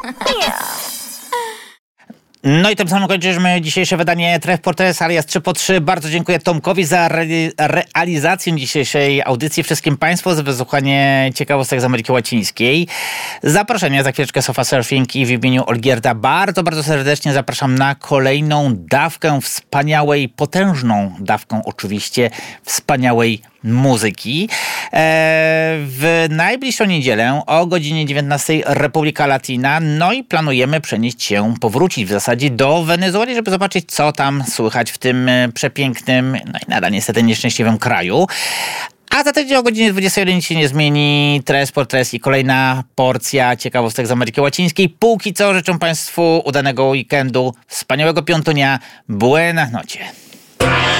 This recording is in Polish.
No i tym samym kończymy dzisiejsze wydanie Tref Portres alias 3x3. Bardzo dziękuję Tomkowi za realizację dzisiejszej audycji. Wszystkim Państwu za wysłuchanie ciekawostek z Ameryki Łacińskiej. Zaproszenia za chwileczkę Sofa Surfing i w imieniu Olgierda bardzo, bardzo serdecznie zapraszam na kolejną dawkę wspaniałej, potężną dawkę oczywiście, wspaniałej muzyki. W najbliższą niedzielę o godzinie 19 Republika Latina. No i planujemy powrócić w zasadzie do Wenezueli, żeby zobaczyć, co tam słychać w tym przepięknym, no i nadal niestety nieszczęśliwym kraju. A za tydzień o godzinie 21 nic się nie zmieni. Tres Portres i kolejna porcja ciekawostek z Ameryki Łacińskiej. Póki co życzę Państwu udanego weekendu, wspaniałego piątdnia. Buenas noches.